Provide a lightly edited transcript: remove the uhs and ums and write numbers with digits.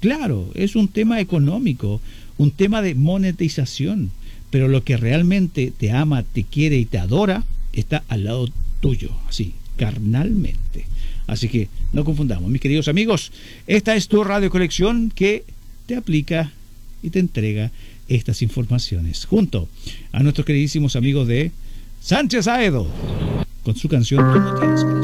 Claro, es un tema económico, un tema de monetización, pero lo que realmente te ama, te quiere y te adora está al lado tuyo, así, carnalmente. Así que no confundamos, mis queridos amigos, esta es tu Radio Conexión que te aplica y te entrega estas informaciones, junto a nuestros queridísimos amigos de Sánchez Aedo, con su canción Tú no tienes corazón.